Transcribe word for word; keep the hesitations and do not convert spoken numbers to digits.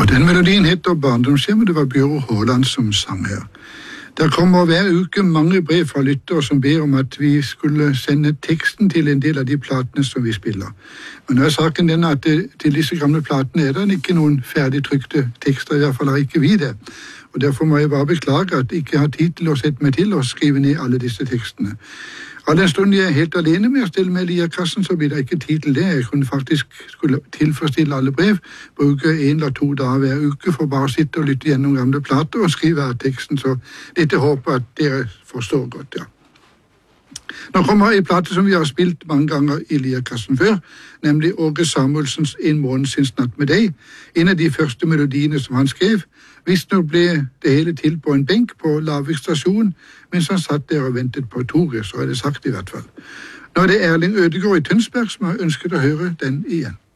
Den melodien heter Barndomshjem, og det var Bjørn Håland som sang her. Det kommer hver uke mange brev fra lyttere som ber om at vi skulle sende teksten til en del av de platene som vi spiller. Men nå er saken den at det, til disse gamle platene er det ikke noen ferdig trykte tekster, i hvert fall har ikke vi det. Og derfor må jeg bare beklage at jeg ikke har tid til å sette meg til å skrive ned alle disse tekstene. All den stund jeg er helt alene med å stille med lirakassen, så blir det ikke tid til det. Jeg kunne faktisk skulle tilfredsstille alle brev, bruke en eller to dager hver uke for bare å sitte og lytte gjennom gamle plater og skrive av teksten, så dette håper at dere forstår godt, ja. Nå kommer en plate som vi har spilt mange ganger i lirakassen før, nemlig Åge Samuelsens En månedens natt med deg, en av de første melodiene som han skrev. Visst nå ble det hele til på en benk på Lavik stasjon, mens han satt der og ventet på toget, så er det sagt i hvert fall. Nå er det Erling Ødegård i Tønsberg som har ønsket å høre den igjen.